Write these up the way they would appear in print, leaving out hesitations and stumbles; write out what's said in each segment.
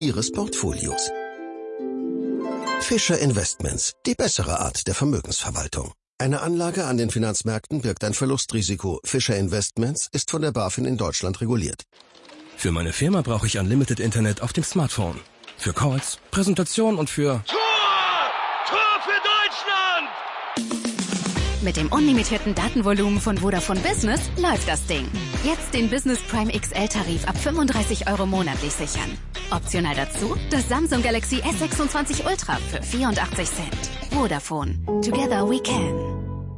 Ihres Portfolios. Fischer Investments, die bessere Art der Vermögensverwaltung. Eine Anlage an den Finanzmärkten birgt ein Verlustrisiko. Fischer Investments ist von der BaFin in Deutschland reguliert. Für meine Firma brauche ich Unlimited Internet auf dem Smartphone. Für Calls, Präsentation und für... Tor für Deutschland! Mit dem unlimitierten Datenvolumen von Vodafone Business läuft das Ding. Jetzt den Business Prime XL-Tarif ab 35 € monatlich sichern. Optional dazu das Samsung Galaxy S26 Ultra für 84 Cent. Vodafone. Together we can.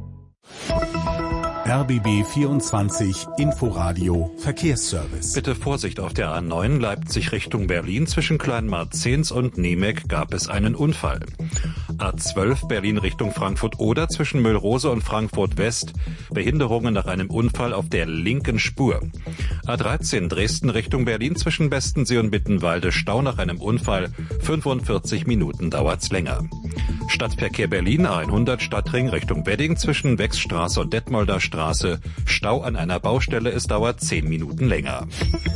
RBB 24 Inforadio Verkehrsservice. Bitte Vorsicht auf der A9 Leipzig Richtung Berlin. Zwischen Kleinmarzens und Nemec gab es einen Unfall. A12 Berlin Richtung Frankfurt-Oder zwischen Müllrose und Frankfurt-West. Behinderungen nach einem Unfall auf der linken Spur. A13 Dresden Richtung Berlin zwischen Bestensee und Mittenwalde. Stau nach einem Unfall. 45 Minuten dauert's länger. Stadtverkehr Berlin A100 Stadtring Richtung Wedding zwischen Wechsstraße und Detmolder Straße. Stau an einer Baustelle, es dauert 10 Minuten länger.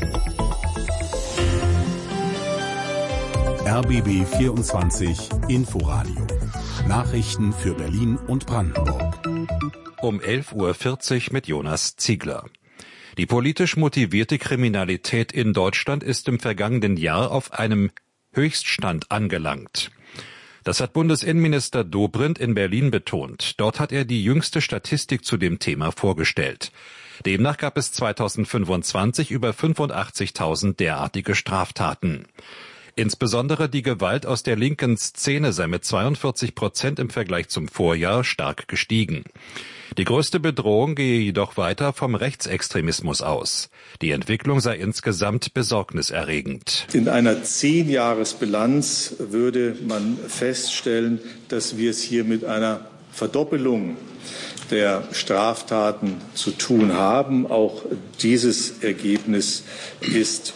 RBB 24 Inforadio. Nachrichten für Berlin und Brandenburg. Um 11:40 Uhr mit Jonas Ziegler. Die politisch motivierte Kriminalität in Deutschland ist im vergangenen Jahr auf einem Höchststand angelangt. Das hat Bundesinnenminister Dobrindt in Berlin betont. Dort hat er die jüngste Statistik zu dem Thema vorgestellt. Demnach gab es 2025 über 85.000 derartige Straftaten. Insbesondere die Gewalt aus der linken Szene sei mit 42% im Vergleich zum Vorjahr stark gestiegen. Die größte Bedrohung gehe jedoch weiter vom Rechtsextremismus aus. Die Entwicklung sei insgesamt besorgniserregend. In einer 10-Jahres-Bilanz würde man feststellen, dass wir es hier mit einer Verdoppelung der Straftaten zu tun haben. Auch dieses Ergebnis ist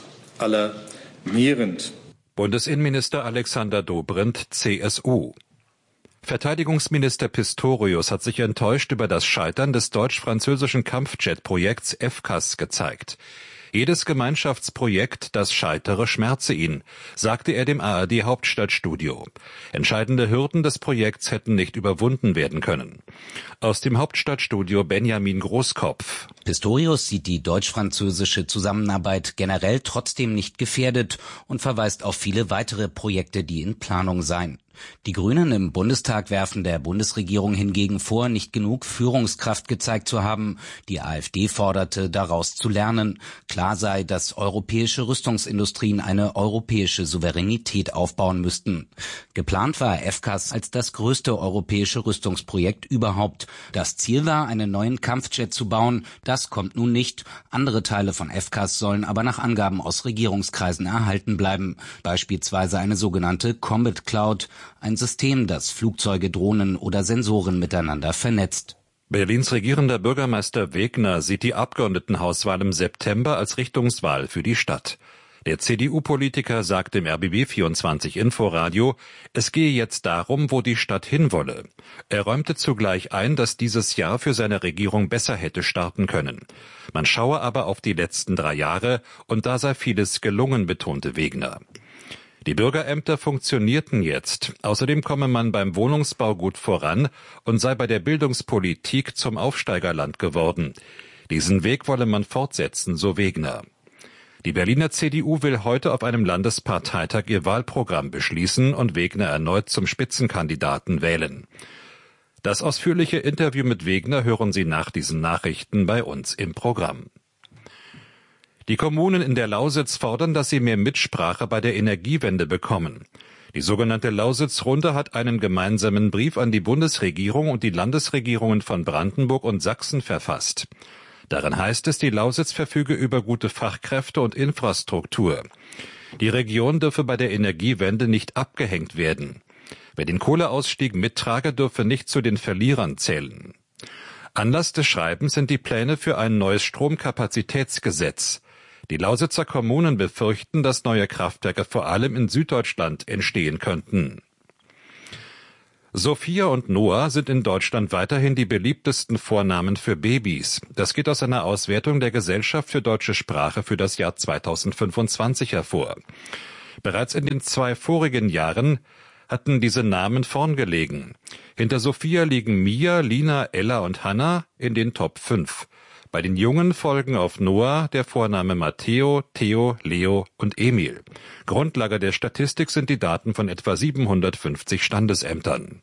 alarmierend. Bundesinnenminister Alexander Dobrindt, CSU. Verteidigungsminister Pistorius hat sich enttäuscht über das Scheitern des deutsch-französischen Kampfjet-Projekts FCAS gezeigt. Jedes Gemeinschaftsprojekt, das scheitere, schmerze ihn, sagte er dem ARD-Hauptstadtstudio. Entscheidende Hürden des Projekts hätten nicht überwunden werden können. Aus dem Hauptstadtstudio Benjamin Großkopf. Pistorius sieht die deutsch-französische Zusammenarbeit generell trotzdem nicht gefährdet und verweist auf viele weitere Projekte, die in Planung seien. Die Grünen im Bundestag werfen der Bundesregierung hingegen vor, nicht genug Führungskraft gezeigt zu haben. Die AfD forderte, daraus zu lernen. Klar sei, dass europäische Rüstungsindustrien eine europäische Souveränität aufbauen müssten. Geplant war FCAS als das größte europäische Rüstungsprojekt überhaupt. Das Ziel war, einen neuen Kampfjet zu bauen. Das kommt nun nicht. Andere Teile von FCAS sollen aber nach Angaben aus Regierungskreisen erhalten bleiben. Beispielsweise eine sogenannte Combat Cloud, ein System, das Flugzeuge, Drohnen oder Sensoren miteinander vernetzt. Berlins regierender Bürgermeister Wegner sieht die Abgeordnetenhauswahl im September als Richtungswahl für die Stadt. Der CDU-Politiker sagt im RBB 24 Inforadio, es gehe jetzt darum, wo die Stadt hinwolle. Er räumte zugleich ein, dass dieses Jahr für seine Regierung besser hätte starten können. Man schaue aber auf die letzten 3 Jahre und da sei vieles gelungen, betonte Wegner. Die Bürgerämter funktionierten jetzt. Außerdem komme man beim Wohnungsbau gut voran und sei bei der Bildungspolitik zum Aufsteigerland geworden. Diesen Weg wolle man fortsetzen, so Wegner. Die Berliner CDU will heute auf einem Landesparteitag ihr Wahlprogramm beschließen und Wegner erneut zum Spitzenkandidaten wählen. Das ausführliche Interview mit Wegner hören Sie nach diesen Nachrichten bei uns im Programm. Die Kommunen in der Lausitz fordern, dass sie mehr Mitsprache bei der Energiewende bekommen. Die sogenannte Lausitz-Runde hat einen gemeinsamen Brief an die Bundesregierung und die Landesregierungen von Brandenburg und Sachsen verfasst. Darin heißt es, die Lausitz verfüge über gute Fachkräfte und Infrastruktur. Die Region dürfe bei der Energiewende nicht abgehängt werden. Wer den Kohleausstieg mittrage, dürfe nicht zu den Verlierern zählen. Anlass des Schreibens sind die Pläne für ein neues Stromkapazitätsgesetz. Die Lausitzer Kommunen befürchten, dass neue Kraftwerke vor allem in Süddeutschland entstehen könnten. Sophia und Noah sind in Deutschland weiterhin die beliebtesten Vornamen für Babys. Das geht aus einer Auswertung der Gesellschaft für deutsche Sprache für das Jahr 2025 hervor. Bereits in den 2 vorigen Jahren hatten diese Namen vorn gelegen. Hinter Sophia liegen Mia, Lina, Ella und Hannah in den Top 5. Bei den Jungen folgen auf Noah der Vorname Matteo, Theo, Leo und Emil. Grundlage der Statistik sind die Daten von etwa 750 Standesämtern.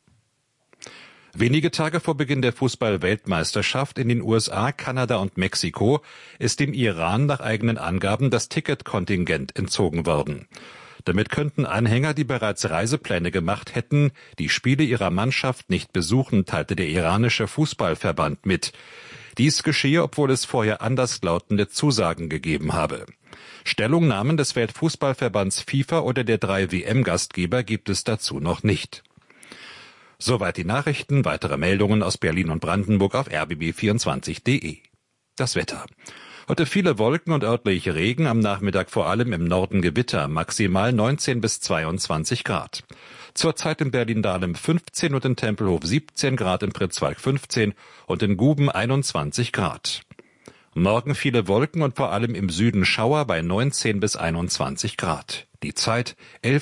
Wenige Tage vor Beginn der Fußball-Weltmeisterschaft in den USA, Kanada und Mexiko ist dem Iran nach eigenen Angaben das Ticketkontingent entzogen worden. Damit könnten Anhänger, die bereits Reisepläne gemacht hätten, die Spiele ihrer Mannschaft nicht besuchen, teilte der iranische Fußballverband mit. Dies geschehe, obwohl es vorher anderslautende Zusagen gegeben habe. Stellungnahmen des Weltfußballverbands FIFA oder der 3 WM-Gastgeber gibt es dazu noch nicht. Soweit die Nachrichten. Weitere Meldungen aus Berlin und Brandenburg auf rbb24.de. Das Wetter. Heute viele Wolken und örtlich Regen, am Nachmittag vor allem im Norden Gewitter, maximal 19 bis 22 Grad. Zurzeit in Berlin-Dahlem 15 und in Tempelhof 17 Grad, in Pritzwalk 15 und in Guben 21 Grad. Morgen viele Wolken und vor allem im Süden Schauer bei 19 bis 21 Grad. Die Zeit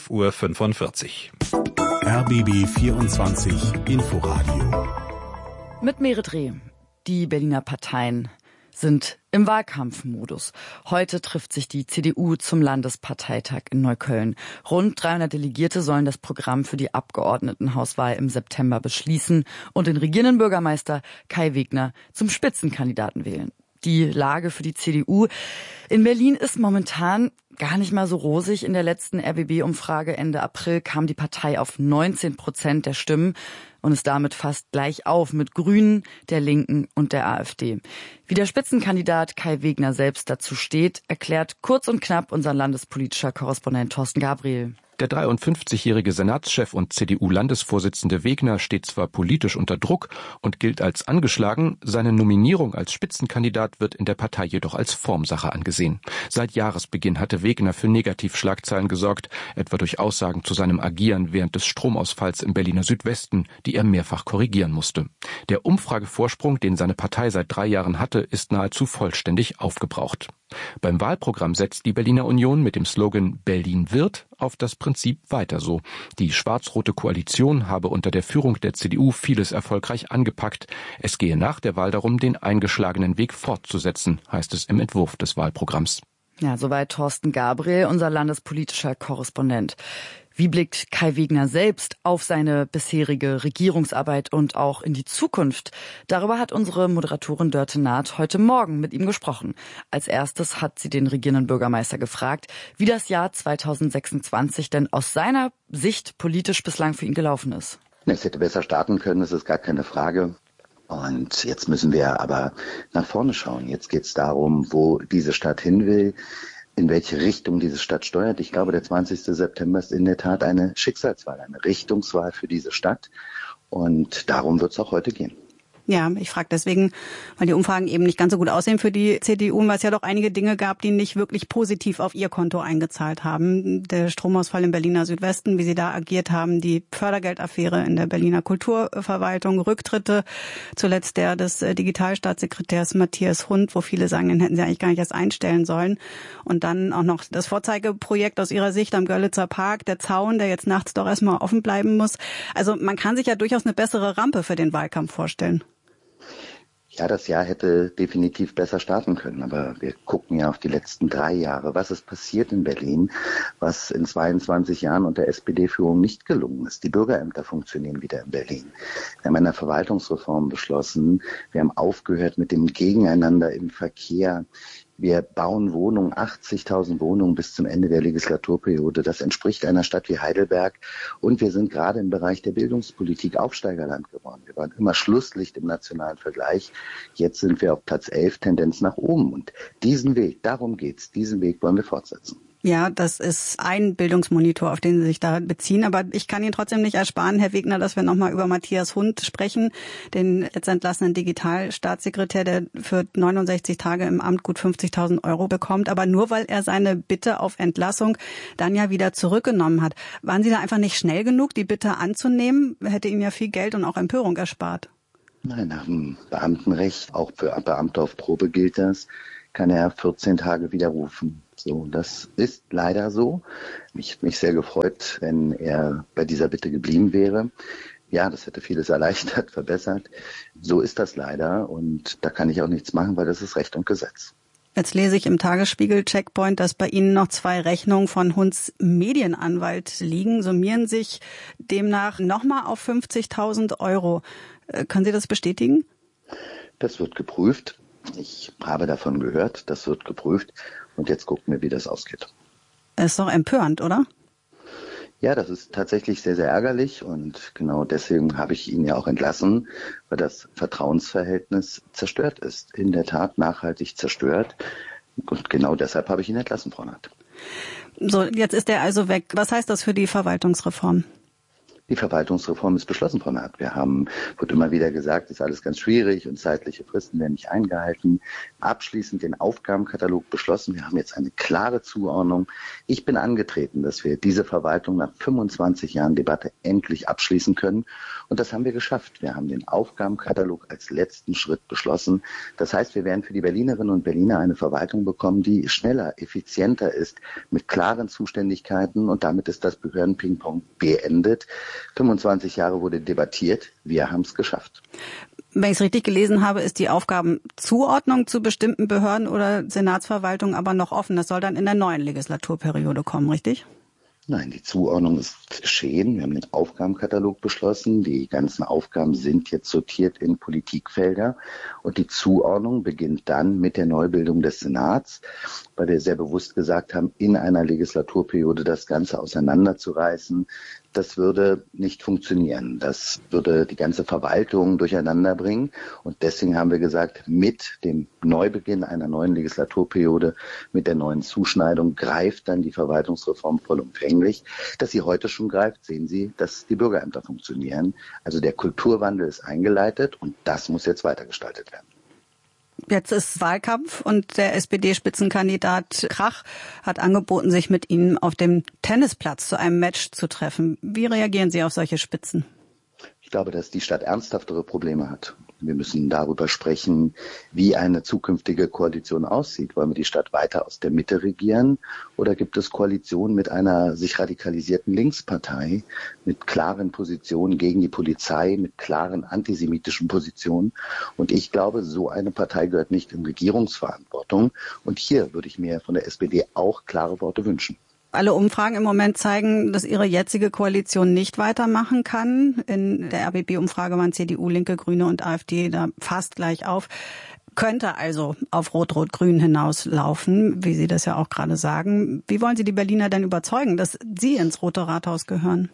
11:45 Uhr. RBB 24 Inforadio. Mit Merit Reh. Die Berliner Parteien sind im Wahlkampfmodus. Heute trifft sich die CDU zum Landesparteitag in Neukölln. Rund 300 Delegierte sollen das Programm für die Abgeordnetenhauswahl im September beschließen und den regierenden Bürgermeister Kai Wegner zum Spitzenkandidaten wählen. Die Lage für die CDU in Berlin ist momentan gar nicht mal so rosig. In der letzten RBB-Umfrage Ende April kam die Partei auf 19% der Stimmen und ist damit fast gleich auf mit Grünen, der Linken und der AfD. Wie der Spitzenkandidat Kai Wegner selbst dazu steht, erklärt kurz und knapp unser landespolitischer Korrespondent Thorsten Gabriel. Der 53-jährige Senatschef und CDU-Landesvorsitzende Wegner steht zwar politisch unter Druck und gilt als angeschlagen, seine Nominierung als Spitzenkandidat wird in der Partei jedoch als Formsache angesehen. Seit Jahresbeginn hatte Wegner für Negativschlagzeilen gesorgt, etwa durch Aussagen zu seinem Agieren während des Stromausfalls im Berliner Südwesten, die er mehrfach korrigieren musste. Der Umfragevorsprung, den seine Partei seit 3 Jahren hatte, ist nahezu vollständig aufgebraucht. Beim Wahlprogramm setzt die Berliner Union mit dem Slogan Berlin wird auf das Prinzip weiter so. Die schwarz-rote Koalition habe unter der Führung der CDU vieles erfolgreich angepackt. Es gehe nach der Wahl darum, den eingeschlagenen Weg fortzusetzen, heißt es im Entwurf des Wahlprogramms. Ja, soweit Thorsten Gabriel, unser landespolitischer Korrespondent. Wie blickt Kai Wegner selbst auf seine bisherige Regierungsarbeit und auch in die Zukunft? Darüber hat unsere Moderatorin Dörte Naht heute Morgen mit ihm gesprochen. Als erstes hat sie den regierenden Bürgermeister gefragt, wie das Jahr 2026 denn aus seiner Sicht politisch bislang für ihn gelaufen ist. Es hätte besser starten können, das ist gar keine Frage. Und jetzt müssen wir aber nach vorne schauen. Jetzt geht es darum, wo diese Stadt hin will, in welche Richtung diese Stadt steuert. Ich glaube, der 20. September ist in der Tat eine Schicksalswahl, eine Richtungswahl für diese Stadt. Und darum wird es auch heute gehen. Ja, ich frage deswegen, weil die Umfragen eben nicht ganz so gut aussehen für die CDU, weil es ja doch einige Dinge gab, die nicht wirklich positiv auf ihr Konto eingezahlt haben. Der Stromausfall im Berliner Südwesten, wie sie da agiert haben, die Fördergeldaffäre in der Berliner Kulturverwaltung, Rücktritte, zuletzt der des Digitalstaatssekretärs Matthias Hund, wo viele sagen, den hätten sie eigentlich gar nicht erst einstellen sollen. Und dann auch noch das Vorzeigeprojekt aus ihrer Sicht am Görlitzer Park, der Zaun, der jetzt nachts doch erstmal offen bleiben muss. Also man kann sich ja durchaus eine bessere Rampe für den Wahlkampf vorstellen. Ja, das Jahr hätte definitiv besser starten können, aber wir gucken ja auf die letzten 3 Jahre. Was ist passiert in Berlin, was in 22 Jahren unter SPD-Führung nicht gelungen ist? Die Bürgerämter funktionieren wieder in Berlin. Wir haben eine Verwaltungsreform beschlossen. Wir haben aufgehört mit dem Gegeneinander im Verkehr. Wir bauen Wohnungen, 80.000 Wohnungen bis zum Ende der Legislaturperiode. Das entspricht einer Stadt wie Heidelberg. Und wir sind gerade im Bereich der Bildungspolitik Aufsteigerland geworden. Wir waren immer Schlusslicht im nationalen Vergleich. Jetzt sind wir auf Platz 11, Tendenz nach oben. Und diesen Weg, darum geht's, diesen Weg wollen wir fortsetzen. Ja, das ist ein Bildungsmonitor, auf den Sie sich da beziehen. Aber ich kann Ihnen trotzdem nicht ersparen, Herr Wegner, dass wir nochmal über Matthias Hund sprechen, den jetzt entlassenen Digitalstaatssekretär, der für 69 Tage im Amt gut 50.000 € bekommt. Aber nur, weil er seine Bitte auf Entlassung dann ja wieder zurückgenommen hat. Waren Sie da einfach nicht schnell genug, die Bitte anzunehmen? Hätte Ihnen ja viel Geld und auch Empörung erspart. Nein, nach dem Beamtenrecht, auch für Beamte auf Probe gilt das, kann er 14 Tage widerrufen. So, das ist leider so. Ich hätte mich sehr gefreut, wenn er bei dieser Bitte geblieben wäre. Ja, das hätte vieles erleichtert, verbessert. So ist das leider und da kann ich auch nichts machen, weil das ist Recht und Gesetz. Jetzt lese ich im Tagesspiegel Checkpoint, dass bei Ihnen noch 2 Rechnungen von Hunds Medienanwalt liegen, summieren sich demnach nochmal auf 50.000 Euro. Können Sie das bestätigen? Das wird geprüft. Ich habe davon gehört, das wird geprüft und jetzt gucken wir, wie das ausgeht. Ist doch empörend, oder? Ja, das ist tatsächlich sehr, sehr ärgerlich und genau deswegen habe ich ihn ja auch entlassen, weil das Vertrauensverhältnis zerstört ist. In der Tat nachhaltig zerstört und genau deshalb habe ich ihn entlassen, Frau Naht. So, jetzt ist er also weg. Was heißt das für die Verwaltungsreform? Die Verwaltungsreform ist beschlossen, Frau Naht. Wird immer wieder gesagt, ist alles ganz schwierig und zeitliche Fristen werden nicht eingehalten. Abschließend den Aufgabenkatalog beschlossen. Wir haben jetzt eine klare Zuordnung. Ich bin angetreten, dass wir diese Verwaltung nach 25 Jahren Debatte endlich abschließen können. Und das haben wir geschafft. Wir haben den Aufgabenkatalog als letzten Schritt beschlossen. Das heißt, wir werden für die Berlinerinnen und Berliner eine Verwaltung bekommen, die schneller, effizienter ist, mit klaren Zuständigkeiten und damit ist das Behörden-Ping-Pong beendet. 25 Jahre wurde debattiert, wir haben es geschafft. Wenn ich es richtig gelesen habe, ist die Aufgabenzuordnung zu bestimmten Behörden oder Senatsverwaltungen aber noch offen. Das soll dann in der neuen Legislaturperiode kommen, richtig? Nein, die Zuordnung ist geschehen. Wir haben den Aufgabenkatalog beschlossen. Die ganzen Aufgaben sind jetzt sortiert in Politikfelder. Und die Zuordnung beginnt dann mit der Neubildung des Senats, weil wir sehr bewusst gesagt haben, in einer Legislaturperiode das Ganze auseinanderzureißen, das würde nicht funktionieren. Das würde die ganze Verwaltung durcheinander bringen. Und deswegen haben wir gesagt, mit dem Neubeginn einer neuen Legislaturperiode, mit der neuen Zuschneidung greift dann die Verwaltungsreform vollumfänglich. Dass sie heute schon greift, sehen Sie, dass die Bürgerämter funktionieren. Also der Kulturwandel ist eingeleitet und das muss jetzt weitergestaltet werden. Jetzt ist Wahlkampf und der SPD-Spitzenkandidat Krach hat angeboten, sich mit Ihnen auf dem Tennisplatz zu einem Match zu treffen. Wie reagieren Sie auf solche Spitzen? Ich glaube, dass die Stadt ernsthaftere Probleme hat. Wir müssen darüber sprechen, wie eine zukünftige Koalition aussieht. Wollen wir die Stadt weiter aus der Mitte regieren oder gibt es Koalitionen mit einer sich radikalisierten Linkspartei, mit klaren Positionen gegen die Polizei, mit klaren antisemitischen Positionen? Und ich glaube, so eine Partei gehört nicht in Regierungsverantwortung. Und hier würde ich mir von der SPD auch klare Worte wünschen. Alle Umfragen im Moment zeigen, dass Ihre jetzige Koalition nicht weitermachen kann. In der RBB-Umfrage waren CDU, Linke, Grüne und AfD da fast gleich auf. Könnte also auf Rot-Rot-Grün hinauslaufen, wie Sie das ja auch gerade sagen. Wie wollen Sie die Berliner denn überzeugen, dass Sie ins Rote Rathaus gehören?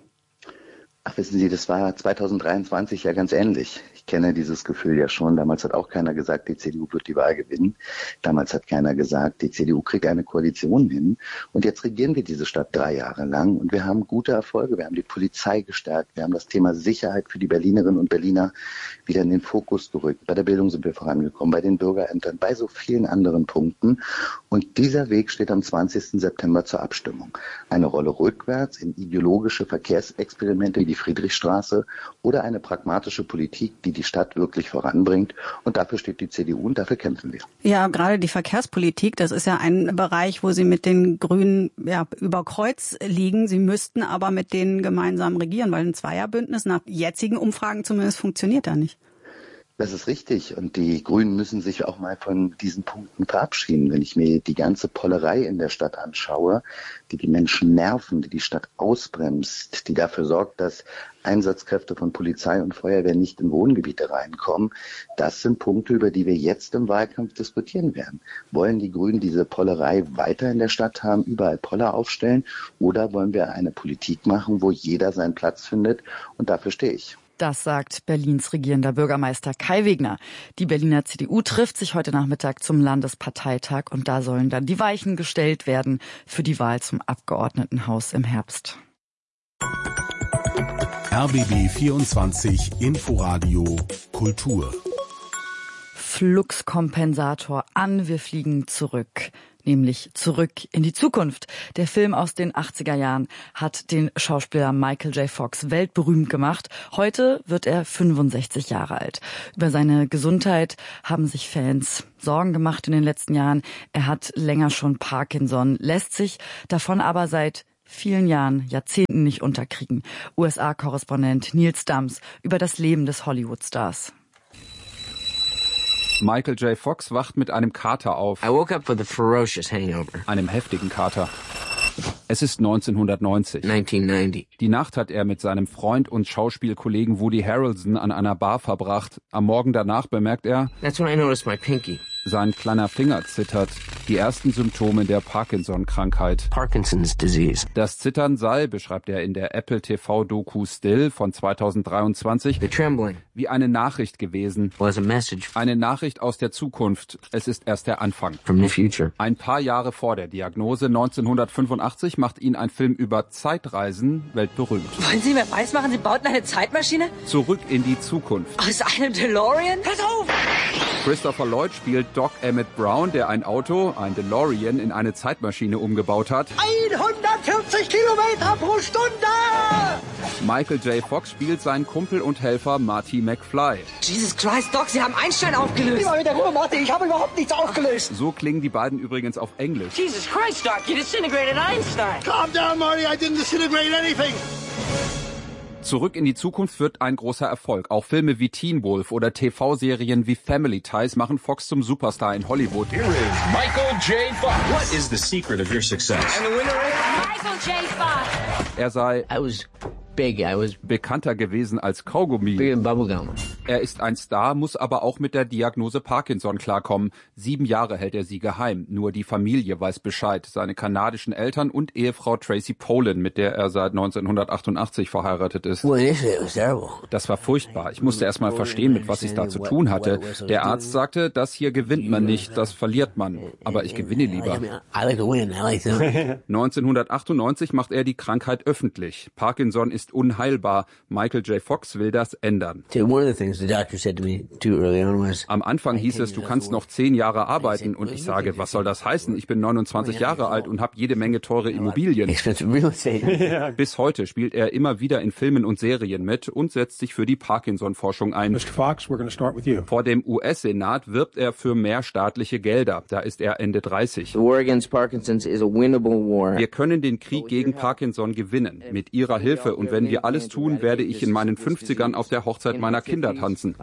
Ach, wissen Sie, das war 2023 ja ganz ähnlich. Ich kenne dieses Gefühl ja schon. Damals hat auch keiner gesagt, die CDU wird die Wahl gewinnen. Damals hat keiner gesagt, die CDU kriegt eine Koalition hin. Und jetzt regieren wir diese Stadt 3 Jahre lang und wir haben gute Erfolge. Wir haben die Polizei gestärkt. Wir haben das Thema Sicherheit für die Berlinerinnen und Berliner wieder in den Fokus gerückt. Bei der Bildung sind wir vorangekommen, bei den Bürgerämtern, bei so vielen anderen Punkten. Und dieser Weg steht am 20. September zur Abstimmung. Eine Rolle rückwärts in ideologische Verkehrsexperimente wie die Friedrichstraße oder eine pragmatische Politik, die die Stadt wirklich voranbringt. Und dafür steht die CDU und dafür kämpfen wir. Ja, gerade die Verkehrspolitik, das ist ja ein Bereich, wo Sie mit den Grünen über Kreuz liegen. Sie müssten aber mit denen gemeinsam regieren, weil ein Zweierbündnis nach jetzigen Umfragen zumindest funktioniert da nicht. Das ist richtig und die Grünen müssen sich auch mal von diesen Punkten verabschieden. Wenn ich mir die ganze Pollerei in der Stadt anschaue, die Menschen nerven, die Stadt ausbremst, die dafür sorgt, dass Einsatzkräfte von Polizei und Feuerwehr nicht in Wohngebiete reinkommen, das sind Punkte, über die wir jetzt im Wahlkampf diskutieren werden. Wollen die Grünen diese Pollerei weiter in der Stadt haben, überall Poller aufstellen oder wollen wir eine Politik machen, wo jeder seinen Platz findet und dafür stehe ich. Das sagt Berlins regierender Bürgermeister Kai Wegner. Die Berliner CDU trifft sich heute Nachmittag zum Landesparteitag und da sollen dann die Weichen gestellt werden für die Wahl zum Abgeordnetenhaus im Herbst. RBB 24 Inforadio Kultur. Fluxkompensator an, wir fliegen zurück. nämlich Zurück in die Zukunft. Der Film aus den 80er Jahren hat den Schauspieler Michael J. Fox weltberühmt gemacht. Heute wird er 65 Jahre alt. Über seine Gesundheit haben sich Fans Sorgen gemacht in den letzten Jahren. Er hat länger schon Parkinson, lässt sich davon aber seit vielen Jahren, Jahrzehnten nicht unterkriegen. USA-Korrespondent Nils Dams über das Leben des Hollywood-Stars. Michael J. Fox wacht mit einem Kater auf. I woke up with a ferocious hangover. Einem heftigen Kater. Es ist 1990. Die Nacht hat er mit seinem Freund und Schauspielkollegen Woody Harrelson an einer Bar verbracht. Am Morgen danach bemerkt er, That's when I noticed my pinky. Sein kleiner Finger zittert. Die ersten Symptome der Parkinson-Krankheit. Parkinson's disease. Das Zittern sei, beschreibt er in der Apple TV-Doku Still von 2023, The trembling wie eine Nachricht gewesen. Was a message. Eine Nachricht aus der Zukunft. Es ist erst der Anfang. From the future. Ein paar Jahre vor der Diagnose, 1985, macht ihn ein Film über Zeitreisen weltberühmt. Wollen Sie mir weismachen, Sie bauten eine Zeitmaschine? Zurück in die Zukunft. Aus einem DeLorean? Pass auf! Christopher Lloyd spielt Doc Emmett Brown, der ein Auto, ein DeLorean, in eine Zeitmaschine umgebaut hat. 140 Kilometer pro Stunde! Michael J. Fox spielt seinen Kumpel und Helfer Marty McFly. Jesus Christ, Doc, Sie haben Einstein aufgelöst! Immer mit der Ruhe, Marty, ich habe überhaupt nichts aufgelöst! So klingen die beiden übrigens auf Englisch. Jesus Christ, Doc, you disintegrated Einstein! Calm down, Marty, I didn't disintegrate anything! Zurück in die Zukunft wird ein großer Erfolg. Auch Filme wie Teen Wolf oder TV-Serien wie Family Ties machen Fox zum Superstar in Hollywood. Here is Michael J. Fox. What is the secret of your success? And the winner is Michael J. Fox. Er sei Big. I was bekannter gewesen als Kaugummi. big in bubblegum. Er ist ein Star, muss aber auch mit der Diagnose Parkinson klarkommen. 7 Jahre hält er sie geheim. Nur die Familie weiß Bescheid. Seine kanadischen Eltern und Ehefrau Tracy Pollan, mit der er seit 1988 verheiratet ist. Das war furchtbar. Ich musste erst mal verstehen, mit was ich da zu tun hatte. Der Arzt sagte, das hier gewinnt man nicht, das verliert man. Aber ich gewinne lieber. 1998 macht er die Krankheit öffentlich. Parkinson ist unheilbar. Michael J. Fox will das ändern. Am Anfang hieß es, du kannst noch 10 Jahre arbeiten. Und ich sage, was soll das heißen? Ich bin 29 Jahre alt und habe jede Menge teure Immobilien. Bis heute spielt er immer wieder in Filmen und Serien mit und setzt sich für die Parkinson-Forschung ein. Vor dem US-Senat wirbt er für mehr staatliche Gelder. Da ist er Ende 30. Wir können den Krieg gegen Parkinson gewinnen. Mit Ihrer Hilfe. Und wenn wir alles tun, werde ich in meinen 50ern auf der Hochzeit meiner Kinder tanzen.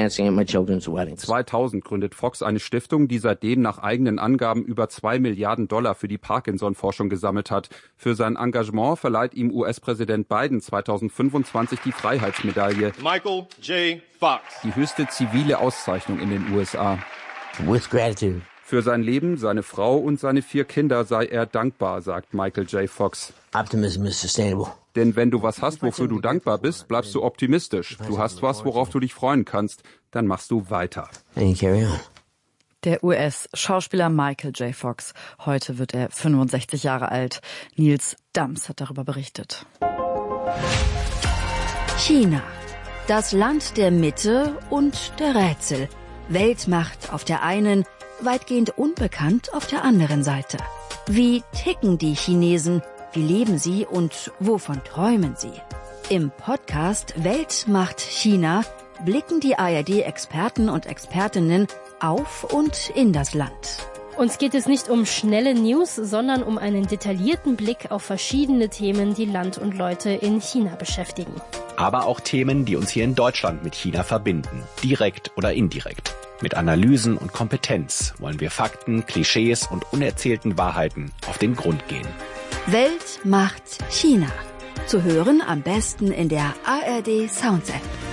2000 gründet Fox eine Stiftung, die seitdem nach eigenen Angaben über $2 Milliarden für die Parkinson-Forschung gesammelt hat. Für sein Engagement verleiht ihm US-Präsident Biden 2025 die Freiheitsmedaille. Michael J. Fox. Die höchste zivile Auszeichnung in den USA. With gratitude. Für sein Leben, seine Frau und seine 4 Kinder sei er dankbar, sagt Michael J. Fox. Optimism is sustainable. Denn wenn du was hast, wofür du dankbar bist, bleibst du optimistisch. Du hast was, worauf du dich freuen kannst, dann machst du weiter. Der US-Schauspieler Michael J. Fox. Heute wird er 65 Jahre alt. Nils Dams hat darüber berichtet. China. Das Land der Mitte und der Rätsel. Weltmacht auf der einen, weitgehend unbekannt auf der anderen Seite. Wie ticken die Chinesen? Wie leben sie und wovon träumen sie? Im Podcast Weltmacht China blicken die ARD-Experten und Expertinnen auf und in das Land. Uns geht es nicht um schnelle News, sondern um einen detaillierten Blick auf verschiedene Themen, die Land und Leute in China beschäftigen. Aber auch Themen, die uns hier in Deutschland mit China verbinden, direkt oder indirekt. Mit Analysen und Kompetenz wollen wir Fakten, Klischees und unerzählten Wahrheiten auf den Grund gehen. Weltmacht China. Zu hören am besten in der ARD Sounds App.